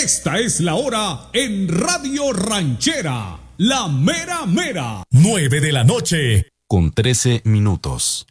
Esta es la hora en Radio Ranchera, la mera mera. 9 de la noche, con 13 minutos.